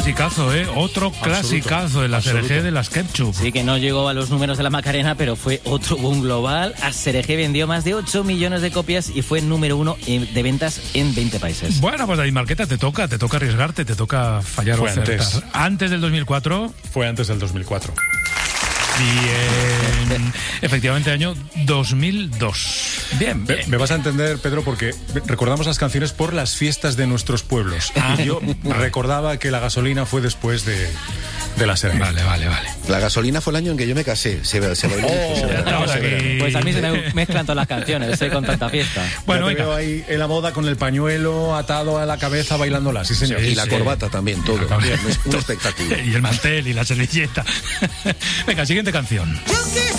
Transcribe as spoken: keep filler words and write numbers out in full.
clasicazo, ¿eh? Otro Absoluto, clasicazo de la absoluto. Cereje de las Ketchup. Sí, que no llegó a los números de la Macarena, pero fue otro boom global. A Cereje vendió más de ocho millones de copias y fue número uno de ventas en veinte países. Bueno, pues David Marqueta, te toca, te toca arriesgarte, te toca fallar Fue o acertar. antes. Antes del dos mil cuatro. Fue antes del dos mil cuatro. Bien. Efectivamente, año dos mil dos. Bien, Me, bien. me vas a entender, Pedro, porque recordamos las canciones por las fiestas de nuestros pueblos. Ah. Y yo recordaba que la gasolina fue después de, de la Cereje. Vale, vale, vale. La gasolina fue el año en que yo me casé. Se, se bailó mucho, se ya bailó, estamos se aquí. bailó. Pues a mí se me mezclan todas las canciones, ¿eh? Con tanta fiesta. Bueno, Ya te venga. veo ahí en la boda con el pañuelo atado a la cabeza bailándola, sí señor. Sí, Y la sí. corbata también, todo. También. Un espectáculo. Y el mantel y la servilleta. Venga, siguiente canción.